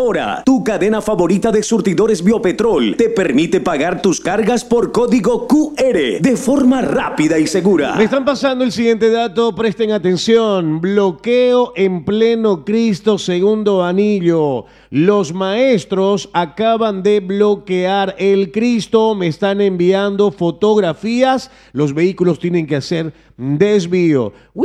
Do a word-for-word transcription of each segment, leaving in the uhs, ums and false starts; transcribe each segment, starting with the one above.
Ahora, tu cadena favorita de surtidores Biopetrol te permite pagar tus cargas por código Q R de forma rápida y segura. Me están pasando el siguiente dato, presten atención. Bloqueo en pleno Cristo segundo anillo. Los maestros acaban de bloquear el Cristo, me están enviando fotografías. Los vehículos tienen que hacer desvío. ¡Wiu,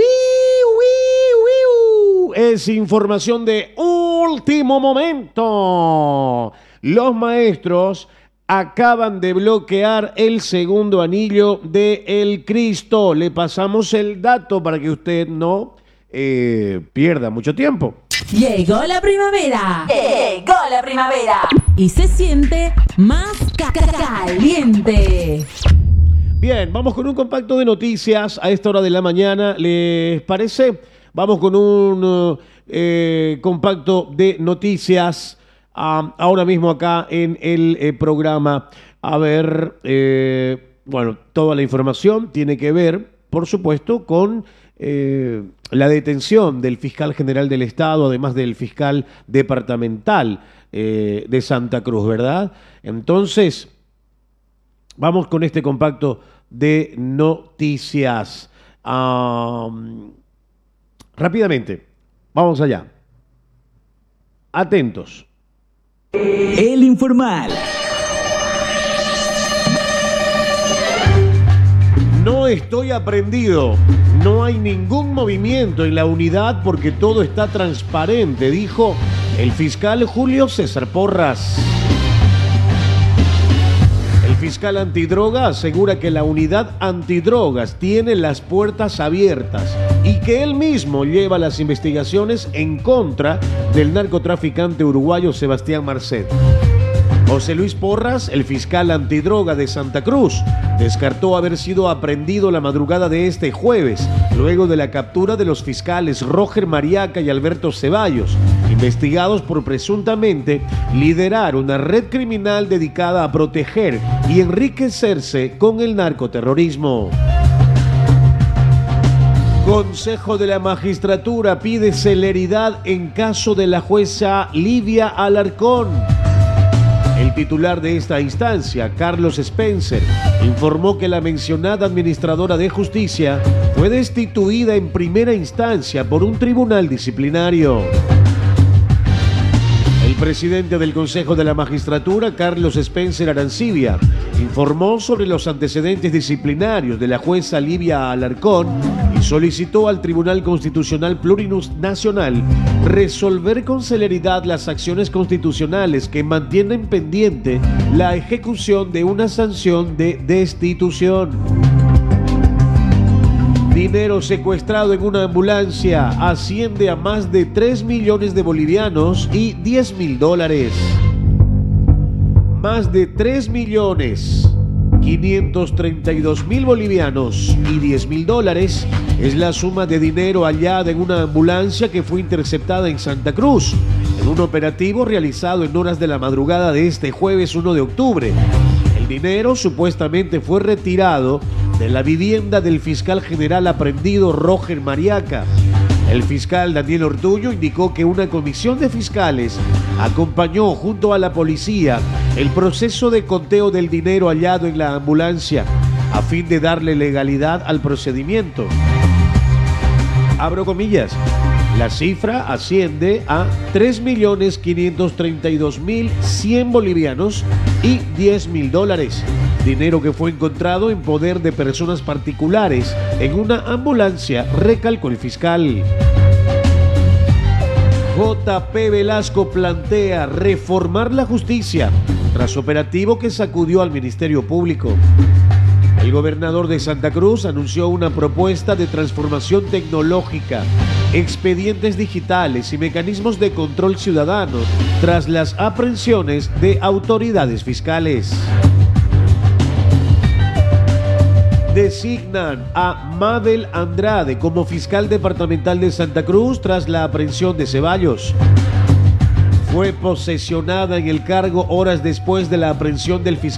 wiu, wiu! Es información de último momento. Los maestros acaban de bloquear el segundo anillo de el Cristo. Le pasamos el dato para que usted no eh, pierda mucho tiempo. Llegó la primavera. Llegó la primavera. Y se siente más ca- ca- caliente. Bien, vamos con un compacto de noticias a esta hora de la mañana. ¿Les parece? Vamos con un eh, compacto de noticias um, ahora mismo acá en el eh, programa. A ver, eh, bueno, toda la información tiene que ver, por supuesto, con eh, la detención del fiscal general del Estado, además del fiscal departamental eh, de Santa Cruz, ¿verdad? Entonces, vamos con este compacto de noticias. Um, rápidamente, vamos allá. Atentos. El informal. No estoy aprendido. No hay ningún movimiento en la unidad porque todo está transparente, dijo el fiscal Julio César Porras. El fiscal antidroga asegura que la unidad antidrogas tiene las puertas abiertas y que él mismo lleva las investigaciones en contra del narcotraficante uruguayo Sebastián Marcet. José Luis Porras, el fiscal antidroga de Santa Cruz, descartó haber sido aprehendido la madrugada de este jueves, luego de la captura de los fiscales Roger Mariaca y Alberto Ceballos, investigados por presuntamente liderar una red criminal dedicada a proteger y enriquecerse con el narcoterrorismo. Consejo de la Magistratura pide celeridad en caso de la jueza Livia Alarcón. El titular de esta instancia, Carlos Spencer, informó que la mencionada administradora de justicia fue destituida en primera instancia por un tribunal disciplinario. El presidente del Consejo de la Magistratura, Carlos Spencer Arancibia, informó sobre los antecedentes disciplinarios de la jueza Livia Alarcón y solicitó al Tribunal Constitucional Plurinacional resolver con celeridad las acciones constitucionales que mantienen pendiente la ejecución de una sanción de destitución. Dinero secuestrado en una ambulancia asciende a más de tres millones de bolivianos y diez mil dólares. Más de tres millones quinientos treinta y dos mil bolivianos y diez mil dólares es la suma de dinero hallada en una ambulancia que fue interceptada en Santa Cruz en un operativo realizado en horas de la madrugada de este jueves uno de octubre. El dinero supuestamente fue retirado de la vivienda del fiscal general aprehendido Roger Mariaca. El fiscal Daniel Ortuño indicó que una comisión de fiscales acompañó junto a la policía el proceso de conteo del dinero hallado en la ambulancia a fin de darle legalidad al procedimiento. Abro comillas. La cifra asciende a tres millones quinientos treinta y dos mil cien bolivianos y diez mil dólares. Dinero que fue encontrado en poder de personas particulares en una ambulancia, recalcó el fiscal. J P Velasco plantea reformar la justicia tras operativo que sacudió al Ministerio Público. El gobernador de Santa Cruz anunció una propuesta de transformación tecnológica, expedientes digitales y mecanismos de control ciudadano tras las aprehensiones de autoridades fiscales. Designan a Mabel Andrade como fiscal departamental de Santa Cruz tras la aprehensión de Ceballos. Fue posesionada en el cargo horas después de la aprehensión del fiscal